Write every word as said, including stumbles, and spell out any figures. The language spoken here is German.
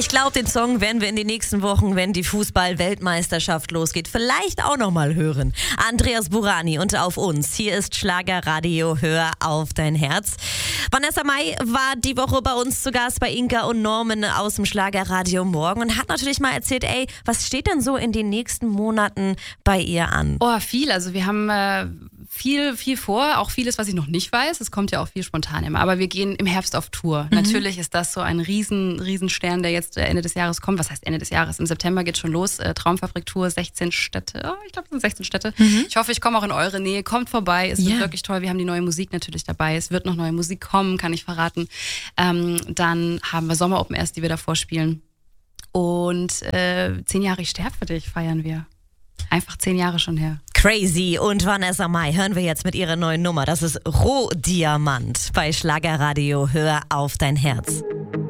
Ich glaube, den Song werden wir in den nächsten Wochen, wenn die Fußball-Weltmeisterschaft losgeht, vielleicht auch nochmal hören. Andreas Burani und Auf uns. Hier ist Schlagerradio, hör auf dein Herz. Vanessa Mai war die Woche bei uns zu Gast bei Inka und Norman aus dem Schlagerradio Morgen und hat natürlich mal erzählt, ey, was steht denn so in den nächsten Monaten bei ihr an? Oh, viel. Also wir haben äh, viel, viel vor, auch vieles, was ich noch nicht weiß. Es kommt ja auch viel spontan immer. Aber wir gehen im Herbst auf Tour. Mhm. Natürlich ist das so ein riesen, riesen Stern, der jetzt Ende des Jahres kommt. Was heißt Ende des Jahres? Im September geht schon los. Äh, Traumfabrik-Tour, sechzehn Städte. Oh, ich glaube, es sind sechzehn Städte. Mhm. Ich hoffe, ich komme auch in eure Nähe. Kommt vorbei. Es wird ja wirklich toll. Wir haben die neue Musik natürlich dabei. Es wird noch neue Musik kommen, kann ich verraten. Ähm, dann haben wir Sommer Open Airs, die wir davor spielen. Und äh, zehn Jahre Ich sterb für dich feiern wir. Einfach zehn Jahre schon her. Crazy und Vanessa Mai hören wir jetzt mit ihrer neuen Nummer. Das ist Rohdiamant bei Schlagerradio. Hör auf dein Herz.